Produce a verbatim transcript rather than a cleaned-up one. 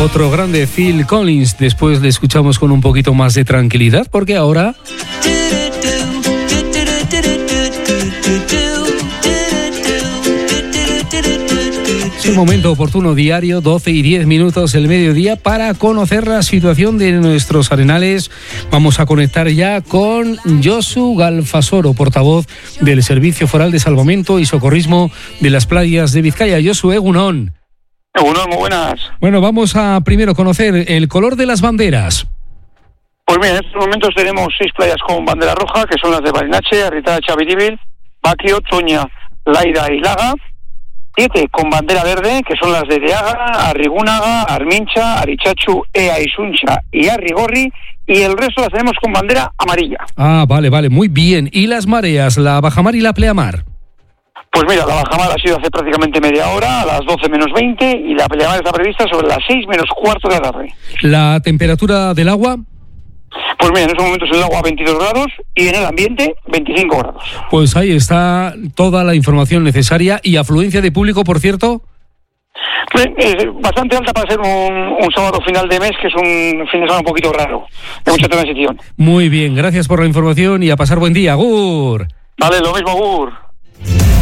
Otro grande, Phil Collins. Después le escuchamos con un poquito más de tranquilidad, porque ahora... es un momento oportuno diario, doce y diez minutos el mediodía, para conocer la situación de nuestros arenales. Vamos a conectar ya con Josu Galfasoro, portavoz del Servicio Foral de Salvamento y Socorrismo de las Playas de Vizcaya. Josu, egunon. Egunon, muy buenas. Bueno, vamos a primero conocer el color de las banderas. Pues mira, en estos momentos tenemos seis playas con bandera roja, que son las de Barinache, Arritada, Chaviribil, Baquio, Toña, Laida y Laga. Siete con bandera verde, que son las de Deaga, Arrigúnaga, Armincha, Arichachu, Ea, Isuncha y Arrigorri, y el resto las tenemos con bandera amarilla. Ah, vale, vale, muy bien. ¿Y las mareas, la bajamar y la pleamar? Pues mira, la bajamar ha sido hace prácticamente media hora, a las doce menos veinte, y la pleamar está prevista sobre las seis menos cuarto de la tarde. ¿La temperatura del agua? Pues mira, en estos momentos en el agua veintidós grados y en el ambiente veinticinco grados. Pues ahí está toda la información necesaria. ¿Y afluencia de público, por cierto? Pues, es bastante alta para ser un, un sábado final de mes, que es un fin de semana un poquito raro, de mucha transición. Muy bien, gracias por la información y a pasar buen día. ¡Gur! Vale, lo mismo, Gur.